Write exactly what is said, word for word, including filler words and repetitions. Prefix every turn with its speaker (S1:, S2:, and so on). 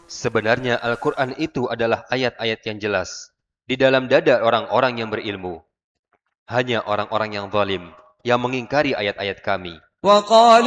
S1: Sebenarnya Al-Quran itu adalah ayat-ayat yang jelas di dalam dada orang-orang yang berilmu. Hanya orang-orang yang zalim yang mengingkari ayat-ayat kami.